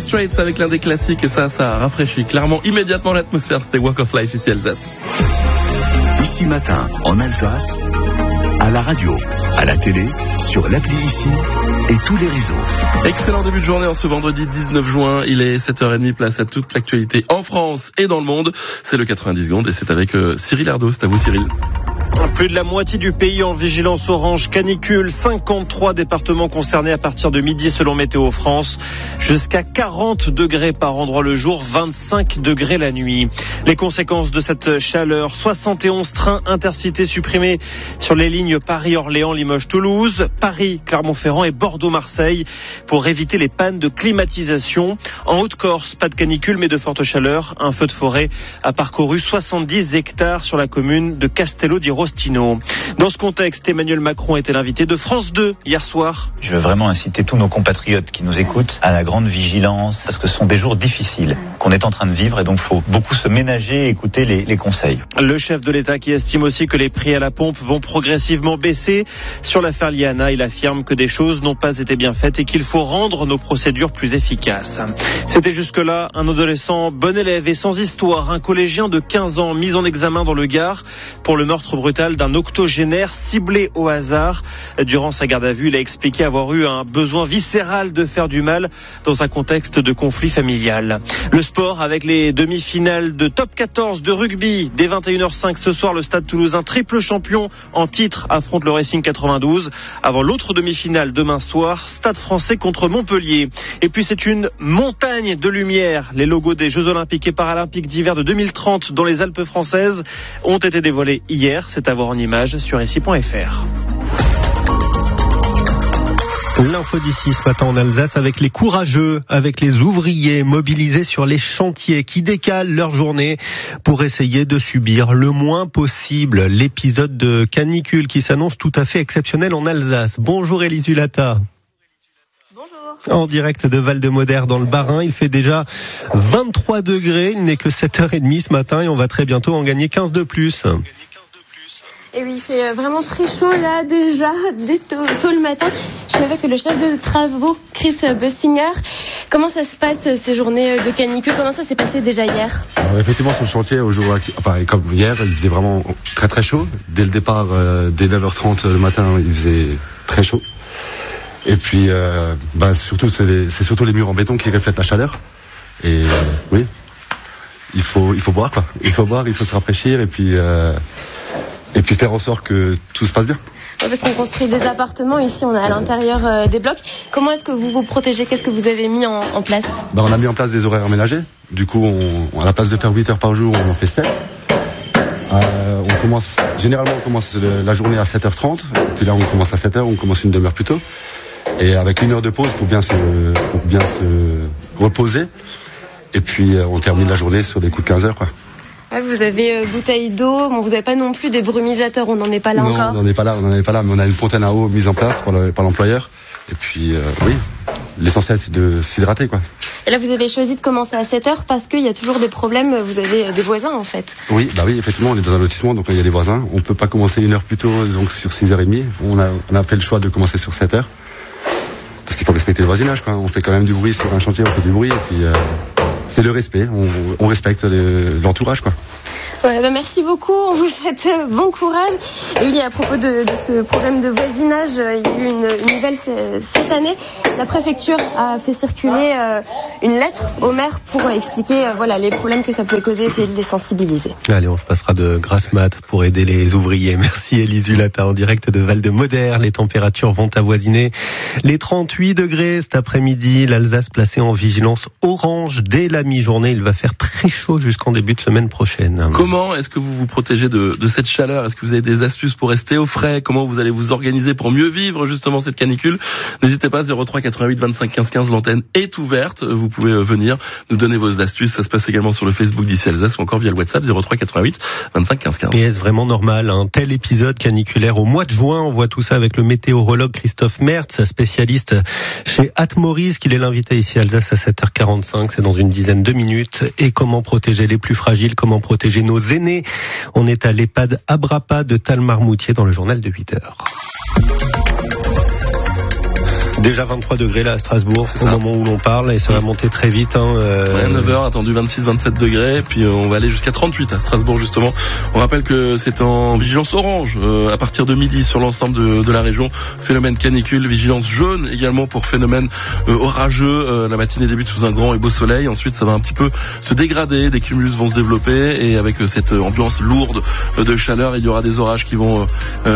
Straits avec l'un des classiques et ça rafraîchit clairement immédiatement l'atmosphère. C'était Walk of Life ici Alsace. Ici Matin en Alsace, à la radio, à la télé, sur l'appli Ici et tous les réseaux. Excellent début de journée en ce vendredi 19 juin. Il est 7h30, place à toute l'actualité en France et dans le monde. C'est le 90 secondes et c'est avec Cyril Erdo. C'est à vous Cyril. Plus de la moitié du pays en vigilance orange canicule, 53 départements concernés à partir de midi selon Météo France, jusqu'à 40 degrés par endroit le jour, 25 degrés la nuit. Les conséquences de cette chaleur, 71 trains intercités supprimés sur les lignes Paris-Orléans, Limoges-Toulouse, Paris-Clermont-Ferrand et Bordeaux-Marseille pour éviter les pannes de climatisation. En Haute-Corse, pas de canicule mais de forte chaleur. Un feu de forêt a parcouru 70 hectares sur la commune de Castello di Rostino. Dans ce contexte, Emmanuel Macron était l'invité de France 2 hier soir. Je veux vraiment inciter tous nos compatriotes qui nous écoutent à la grande vigilance, parce que ce sont des jours difficiles qu'on est en train de vivre et donc il faut beaucoup se ménager et écouter les conseils. Le chef de l'État qui estime aussi que les prix à la pompe vont progressivement baisser. Sur l'affaire Liana, il affirme que des choses n'ont pas été bien faites et qu'il faut rendre nos procédures plus efficaces. C'était jusque-là un adolescent bon élève et sans histoire, un collégien de 15 ans mis en examen dans le Gard pour le meurtre brutal d'un octogénaire ciblé au hasard. Durant sa garde à vue, il a expliqué avoir eu un besoin viscéral de faire du mal dans un contexte de conflit familial. Le sport avec les demi-finales de top 14 de rugby. Dès 21h05 ce soir, le Stade Toulousain, triple champion en titre, affronte le Racing 92. Avant l'autre demi-finale demain soir, Stade Français contre Montpellier. Et puis c'est une montagne de lumière. Les logos des Jeux Olympiques et Paralympiques d'hiver de 2030 dans les Alpes françaises ont été dévoilés hier. C'est à voir en images sur ici.fr. L'info d'ici ce matin en Alsace avec les courageux, avec les ouvriers mobilisés sur les chantiers qui décalent leur journée pour essayer de subir le moins possible l'épisode de canicule qui s'annonce tout à fait exceptionnel en Alsace. Bonjour Élise Hulata. Bonjour. En direct de Val-de-Modère dans le Bas-Rhin, il fait déjà 23 degrés, il n'est que 7h30 ce matin et on va très bientôt en gagner 15 de plus. Et oui, il fait vraiment très chaud là déjà, dès tôt le matin. Je suis avec le chef de travaux, Chris Bussinger. Comment ça se passe ces journées de canicule? Comment ça s'est passé déjà hier? Alors, effectivement, sur le chantier, comme hier, il faisait vraiment très très chaud. Dès le départ, dès 9h30 le matin, il faisait très chaud. Et puis, surtout, c'est surtout les murs en béton qui reflètent la chaleur. Et oui, il faut boire quoi. Il faut boire, il faut se rafraîchir et puis faire en sorte que tout se passe bien. Parce qu'on construit des appartements, ici on est à l'intérieur des blocs. Comment est-ce que vous vous protégez? Qu'est-ce que vous avez mis en place? On a mis en place des horaires aménagés. Du coup, à la place de faire 8 heures par jour, on en fait 7. Généralement on commence la journée à 7h30. Puis là on commence à 7h, on commence une demi-heure plus tôt. Et avec une heure de pause pour bien se reposer. Et puis on termine la journée sur des coups de 15 heures quoi. Vous avez bouteille d'eau, vous n'avez pas non plus des brumisateurs, on n'en est pas là encore. Non, on n'en est pas là, mais on a une fontaine à eau mise en place par l'employeur. Et puis, oui, l'essentiel c'est de s'hydrater quoi. Et là vous avez choisi de commencer à 7h parce qu'il y a toujours des problèmes, vous avez des voisins en fait. Oui, effectivement, on est dans un lotissement, donc il y a des voisins. On ne peut pas commencer une heure plus tôt, donc sur 6h30. On a fait le choix de commencer sur 7h. Parce qu'il faut respecter le voisinage quoi. On fait quand même du bruit sur un chantier, on fait du bruit et puis... c'est le respect, on respecte l'entourage quoi. Ouais, merci beaucoup, on vous souhaite bon courage. Et oui, à propos de ce problème de voisinage, il y a eu une nouvelle cette année. La préfecture a fait circuler une lettre au maire pour expliquer les problèmes que ça pouvait causer, essayer de les sensibiliser. Allez, on se passera de grasse mat pour aider les ouvriers. Merci Élise Hulata en direct de Val-de-Modère. Les températures vont avoisiner les 38 degrés cet après-midi. L'Alsace placée en vigilance orange dès la mi-journée. Il va faire très chaud jusqu'en début de semaine prochaine. Comment est-ce que vous vous protégez de cette chaleur? Est-ce que vous avez des astuces pour rester au frais? Comment vous allez vous organiser pour mieux vivre justement cette canicule? N'hésitez pas, 03 88 25 15 15, l'antenne est ouverte. Vous pouvez venir nous donner vos astuces. Ça se passe également sur le Facebook d'Ici Alsace ou encore via le WhatsApp 03 88 25 15 15. Et est-ce vraiment normal un tel épisode caniculaire au mois de juin? On voit tout ça avec le météorologue Christophe Mertz, spécialiste chez Atmoris, qu'il est l'invité ici à Alsace à 7h45. C'est dans une dizaine de minutes. Et comment protéger les plus fragiles? Comment protéger nos aînés? On est à l'EHPAD Abrapa de Talmarmoutier dans le journal de 8h. Déjà 23 degrés là à Strasbourg au moment où l'on parle et ça va monter très vite. 9h, attendu 26-27 degrés, puis on va aller jusqu'à 38 à Strasbourg justement. On rappelle que c'est en vigilance orange à partir de midi sur l'ensemble de la région. Phénomène canicule, vigilance jaune également pour phénomène orageux. La matinée débute sous un grand et beau soleil. Ensuite, ça va un petit peu se dégrader, des cumulus vont se développer et avec cette ambiance lourde de chaleur, il y aura des orages qui vont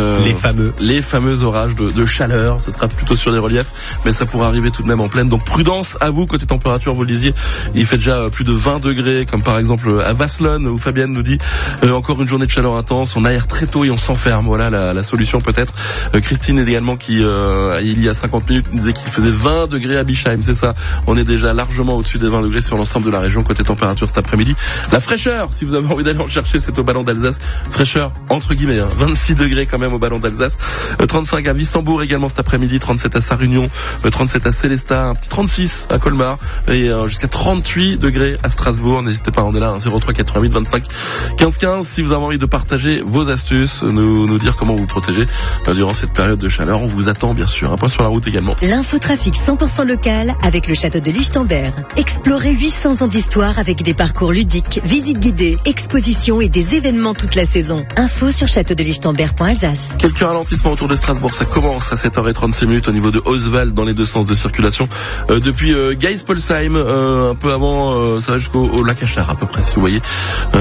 les fameux orages de chaleur. Ce sera plutôt sur les reliefs, mais ça pourra arriver tout de même en pleine. Donc prudence à vous côté température, vous le disiez, il fait déjà plus de 20 degrés, comme par exemple à Vasselonne où Fabienne nous dit encore une journée de chaleur intense, on aère très tôt et on s'enferme. Voilà la solution peut-être. Christine également qui il y a 50 minutes nous disait qu'il faisait 20 degrés à Bischheim, c'est ça. On est déjà largement au-dessus des 20 degrés sur l'ensemble de la région côté température cet après-midi. La fraîcheur, si vous avez envie d'aller en chercher, c'est au Ballon d'Alsace. Fraîcheur entre guillemets, 26 degrés quand même au Ballon d'Alsace. 35 à Wissembourg également cet après-midi, 37 à Sarre-Union, 37 à Célestat, un petit 36 à Colmar et jusqu'à 38 degrés à Strasbourg. N'hésitez pas, on est là, 03 88 25 15 15 si vous avez envie de partager vos astuces, nous dire comment vous protégez durant cette période de chaleur. On vous attend bien sûr. Un point sur la route également. L'infotrafic 100% local avec le château de Lichtenberg. Explorez 800 ans d'histoire avec des parcours ludiques, visites guidées, expositions et des événements toute la saison. Info sur châteaudelichtenberg.alsace. Quelques ralentissements autour de Strasbourg. Ça commence à 7h36 au niveau de Oswald dans les deux sens de circulation. Depuis Geispolsheim, un peu avant, ça va jusqu'au lac Achard à peu près, si vous voyez.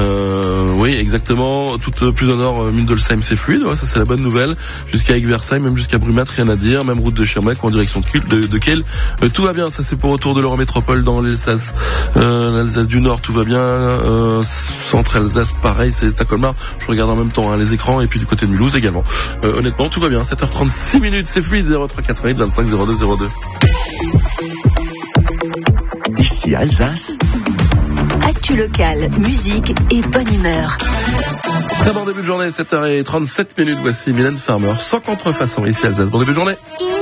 Oui, exactement. Tout plus au nord, Mundelsheim, c'est fluide. Ouais, ça c'est la bonne nouvelle. Jusqu'à Egversheim, même jusqu'à Brumat, rien à dire. Même route de Schirmeck en direction de Kiel. Tout va bien. Ça c'est pour autour de l'Eurométropole dans l'Alsace. L'Alsace du Nord, tout va bien. Centre Alsace, pareil, c'est à Colmar. Je regarde en même temps les écrans et puis du côté de Mulhouse également. Honnêtement, tout va bien. 7h36, c'est fluide. 03 88 25 02 02. Ici Alsace. Actu locale, musique et bonne humeur. Très bon début de journée, 7h37. Voici Mylène Farmer, sans contrefaçon ici Alsace. Bon début de journée.